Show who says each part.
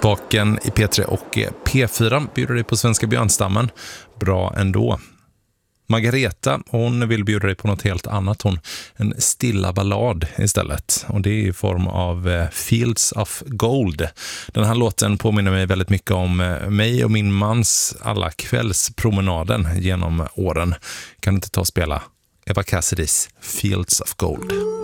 Speaker 1: Vaken i P3 och P4 bjuder dig på Svenska björnstammen. Bra ändå. Margareta, hon vill bjuda dig på något helt annat. En stilla ballad istället. Och det är i form av Fields of Gold. Den här låten påminner mig väldigt mycket om mig och min mans alla kvällspromenaden genom åren. Kan du inte ta och spela Eva Cassidys Fields of Gold?